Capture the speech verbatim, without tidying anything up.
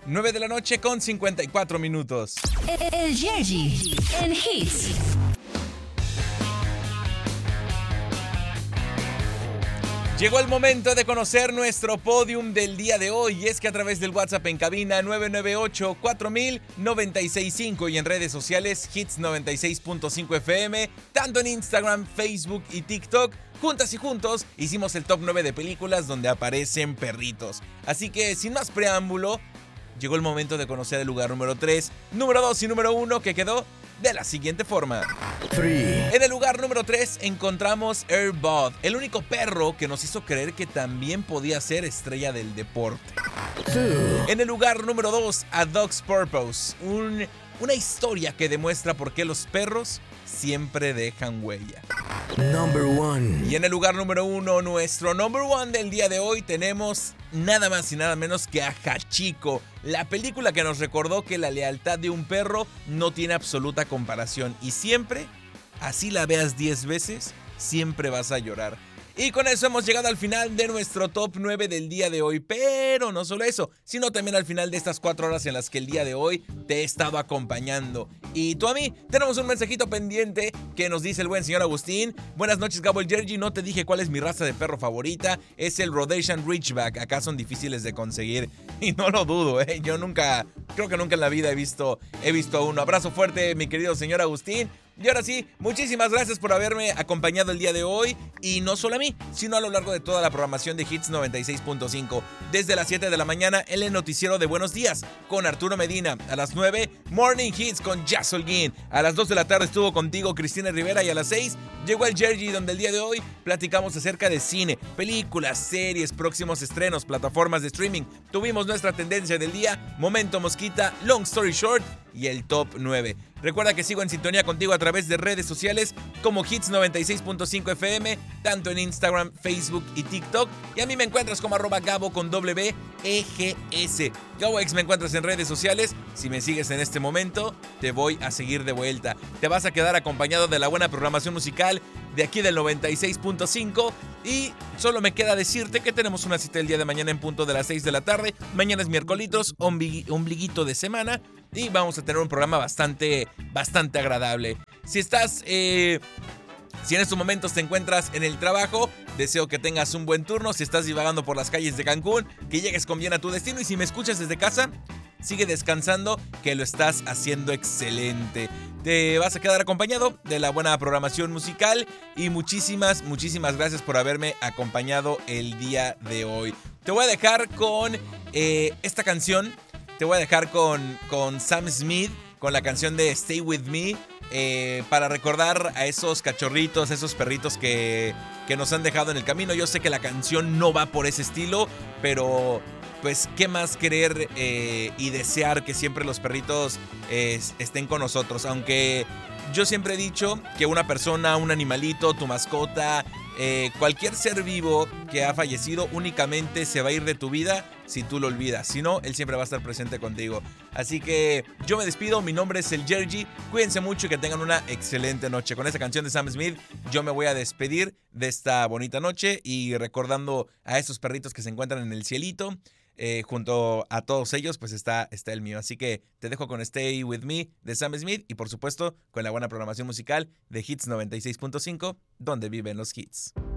nueve de la noche con cincuenta y cuatro minutos. El Yerji en Hits. Llegó el momento de conocer nuestro podium del día de hoy, y es que a través del WhatsApp en cabina nueve nueve ocho, cuatro mil, noventa y seis cinco y en redes sociales Hits noventa y seis punto cinco F M, tanto en Instagram, Facebook y TikTok, juntas y juntos hicimos el top nueve de películas donde aparecen perritos. Así que sin más preámbulo, llegó el momento de conocer el lugar número tres, número dos y número uno, que quedó de la siguiente forma. tres. En el lugar número tres encontramos Air Bud, el único perro que nos hizo creer que también podía ser estrella del deporte. dos. En el lugar número dos, A Dog's Purpose, un, una historia que demuestra por qué los perros siempre dejan huella. Number one. Y en el lugar número uno, nuestro number one del día de hoy, tenemos nada más y nada menos que a Hachiko, la película que nos recordó que la lealtad de un perro no tiene absoluta comparación y siempre, así la veas diez veces, siempre vas a llorar. Y con eso hemos llegado al final de nuestro top nueve del día de hoy. Pero no solo eso, sino también al final de estas cuatro horas en las que el día de hoy te he estado acompañando. Y tú a mí, tenemos un mensajito pendiente que nos dice el buen señor Agustín. Buenas noches, Gabo el Yerji. No te dije cuál es mi raza de perro favorita. Es el Rhodesian Ridgeback. Acá son difíciles de conseguir. Y no lo dudo, ¿eh? Yo nunca, creo que nunca en la vida he visto, he visto uno. Abrazo fuerte, mi querido señor Agustín. Y ahora sí, muchísimas gracias por haberme acompañado el día de hoy. Y no solo a mí, sino a lo largo de toda la programación de Hits noventa y seis punto cinco. Desde las siete de la mañana, el noticiero de Buenos Días con Arturo Medina. A las nueve, Morning Hits con Jazz Holguín. A las dos de la tarde estuvo contigo Cristina Rivera. Y a las seis llegó el Yerji, donde el día de hoy platicamos acerca de cine, películas, series, próximos estrenos, plataformas de streaming. Tuvimos nuestra tendencia del día, Momento Mosquita, Long Story Short y el top nueve. Recuerda que sigo en sintonía contigo a través de redes sociales como Hits noventa y seis punto cinco F M, tanto en Instagram, Facebook y TikTok. Y a mí me encuentras como arroba Gabo con W E G S. GaboX me encuentras en redes sociales. Si me sigues en este momento, te voy a seguir de vuelta. Te vas a quedar acompañado de la buena programación musical de aquí del noventa y seis punto cinco. Y solo me queda decirte que tenemos una cita el día de mañana en punto de las seis de la tarde. Mañana es miércoles, ombliguito de semana. Y vamos a tener un programa bastante, bastante agradable. Si estás, eh, si en estos momentos te encuentras en el trabajo, deseo que tengas un buen turno. Si estás divagando por las calles de Cancún, que llegues con bien a tu destino. Y si me escuchas desde casa, sigue descansando, que lo estás haciendo excelente. Te vas a quedar acompañado de la buena programación musical. Y muchísimas, muchísimas gracias por haberme acompañado el día de hoy. Te voy a dejar con eh, esta canción. Te voy a dejar con, con Sam Smith, con la canción de Stay With Me, eh, para recordar a esos cachorritos, esos perritos que, que nos han dejado en el camino. Yo sé que la canción no va por ese estilo, pero pues qué más querer eh, y desear que siempre los perritos eh, estén con nosotros. Aunque yo siempre he dicho que una persona, un animalito, tu mascota, eh, cualquier ser vivo que ha fallecido únicamente se va a ir de tu vida si tú lo olvidas. Si no, él siempre va a estar presente contigo. Así que yo me despido. Mi nombre es el Yerji. Cuídense mucho y que tengan una excelente noche. Con esta canción de Sam Smith yo me voy a despedir de esta bonita noche y recordando a esos perritos que se encuentran en el cielito. Eh, junto a todos ellos pues está, está el mío. Así que te dejo con Stay With Me de Sam Smith y por supuesto con la buena programación musical de Hits noventa y seis punto cinco, donde viven los hits.